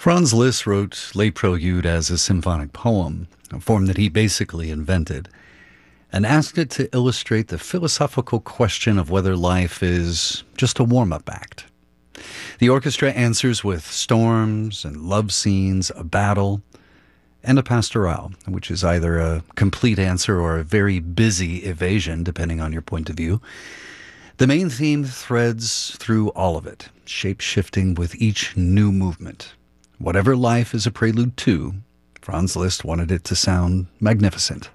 Franz Liszt wrote Les Préludes as a symphonic poem, a form that he basically invented, and asked it to illustrate the philosophical question of whether life is just a warm-up act. The orchestra answers with storms and love scenes, a battle, and a pastoral, which is either a complete answer or a very busy evasion, depending on your point of view. The main theme threads through all of it, shape-shifting with each new movement. Whatever life is a prelude to, Franz Liszt wanted it to sound magnificent.